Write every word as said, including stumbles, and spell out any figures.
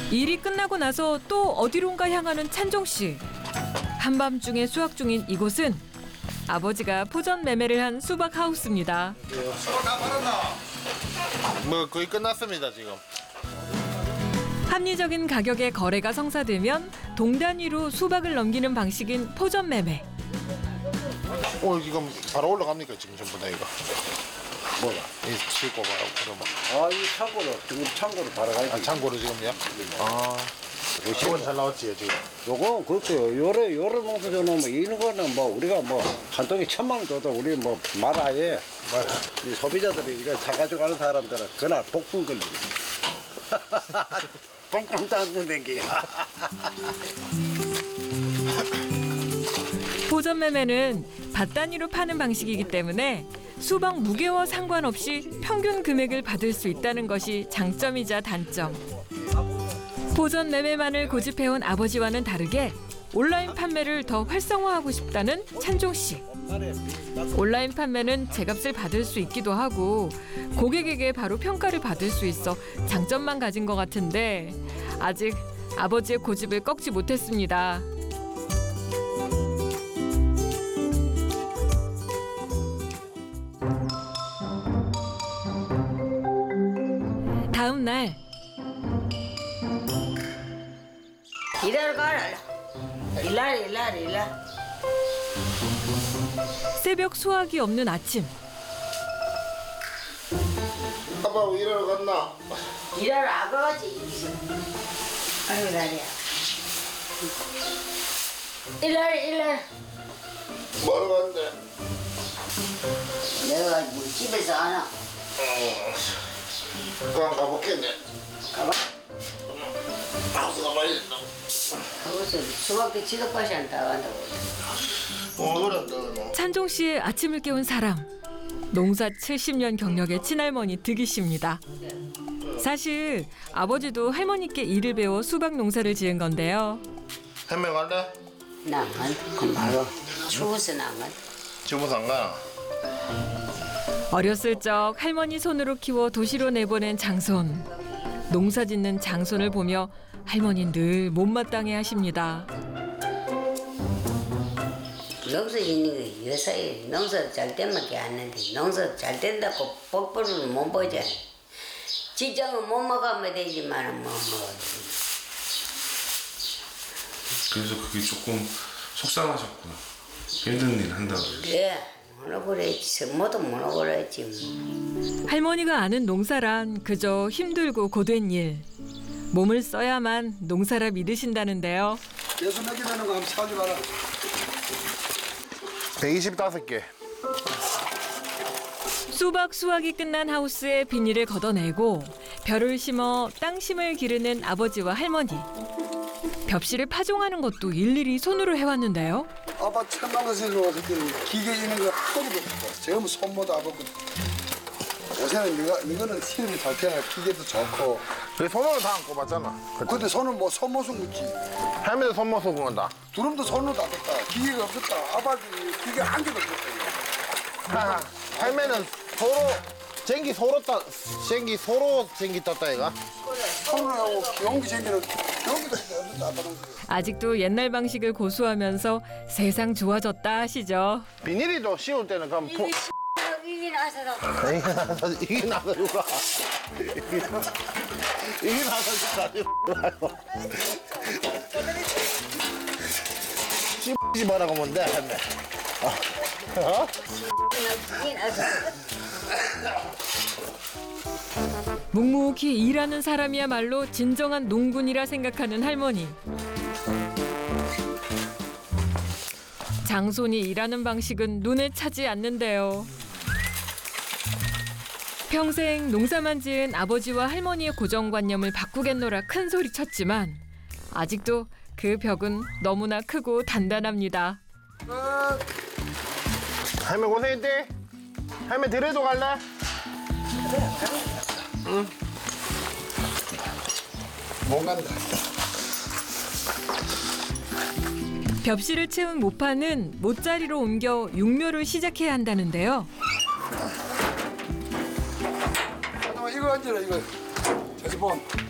일이 끝나고 나서 또 어디론가 향하는 찬종 씨. 한밤중에 수확 중인 이곳은 아버지가 포전 매매를 한 수박 하우스입니다. 수박 다 팔았나? 뭐 거의 끝났습니다 지금. 합리적인 가격에 거래가 성사되면 동 단위로 수박을 넘기는 방식인 포전 매매. 오 지금 바로 올라갑니까 지금 전부 다 이거? 뭐가? 이 싣고 바로 그러면. 아, 이 창고로, 지금 창고로 바로 가야지. 아 참고로 지금요? 아. 이건 잘 나왔지요 지금. 요거, 그렇죠. 요래, 요래 농사 져놓으면, 이런 거는 뭐, 우리가 뭐, 한 통에 천만 원 줘도 우리 뭐, 말아예. 이 소비자들이 이거 사가지고 가는 사람들은 그날 폭풍 걸리고. 뻥뻥 따는 댕기. 포전 매매는 밭 단위로 파는 방식이기 때문에 수박 무게와 상관없이 평균 금액을 받을 수 있다는 것이 장점이자 단점. 포전 매매만을 고집해온 아버지와는 다르게 온라인 판매를 더 활성화하고 싶다는 찬종 씨. 온라인 판매는 제값을 받을 수 있기도 하고 고객에게 바로 평가를 받을 수 있어 장점만 가진 것 같은데 아직 아버지의 고집을 꺾지 못했습니다. 다음 날 일하러 가라. 일하라 일하라 일하라. 새벽 수확이 없는 아침. 아빠 왜 일하러 갔나? 일하러 아가가지. 아이고 다리야. 일하라 일하라. 뭐하러 갔는데? 내가 뭐 집에서 안 와. 그냥 가볼겠네. 가봐. 하우스 가봐야 된다. 거기서 수박도 지도까지 안 따간다고. 어 그런다 너. 찬종 씨의 아침을 깨운 사람. 농사 칠십 년 경력의 친할머니 득이 씨입니다. 사실 아버지도 할머니께 일을 배워 수박 농사를 지은 건데요. 햄매 갈래? 나안 금방 추워서 나안 가. 주무서 안 가나? 어렸을 적 할머니 손으로 키워 도시로 내보낸 장손. 농사 짓는 장손을 보며 할머니는 늘 못마땅해 하십니다. 농사 짓는 거 여사에 농사 잘 된밖에 안 하는데 농사 잘 된다고 복부를 못 보자. 직장은 못 먹으면 되지만 뭐 뭐. 그래서 그게 조금 속상하셨구나. 힘든 일 한다고. 그래. 뭐라 그랬지. 뭐도 뭐라 그랬지. 할머니가 아는 농사란 그저 힘들고 고된 일. 몸을 써야만 농사라 믿으신다는데요. 예수 몇개 되는 거 한번 사지 마라. 백이십오 개. 수박 수확이 끝난 하우스에 비닐을 걷어내고 벼를 심어 땅심을 기르는 아버지와 할머니. 벽실을 파종하는 것도 일일이 손으로 해왔는데요. 아빠 천만 원씩으로 그때는 기계 있는 거 한 번도 없고 지금은 손모도 안 먹고 요새는 이거, 이거는 실험이 잘 되나 기계도 좋고 그래 손으로 다 안 꼽았잖아. 근데 손은 뭐 손모습 묻지 할머니도 손모서 구운다. 두름도 손으로 다 떴다 기계가 없었다 아빠도 기계 한 개도 없었다 할매는 서로 쟁기 서로 따 쟁기 서로 쟁기 떴다 이가. 손으로 하고 용기 생기는 용기도 없었다 아빠는 아직도 옛날 방식을 고수하면서 세상 좋아졌다 하시죠. 비닐이도 씌울 때는 그럼 포... 이게 나서도 이게 나서 이게 나서 누가 이게 나서 누가 씨 뭐라고 하면 돼 할매. 어? 이게 나서 묵묵히 일하는 사람이야말로 진정한 농군이라 생각하는 할머니. 장손이 일하는 방식은 눈에 차지 않는데요. 평생 농사만 지은 아버지와 할머니의 고정관념을 바꾸겠노라 큰 소리 쳤지만 아직도 그 벽은 너무나 크고 단단합니다. 할매 고생했지? 할매 들에도 갈래? 응. 못 간다. 벽실을 채운 모파는 못자리로 옮겨 육묘를 시작해야 한다는데요. 잠깐만 이거 앉아라 이거. 제스본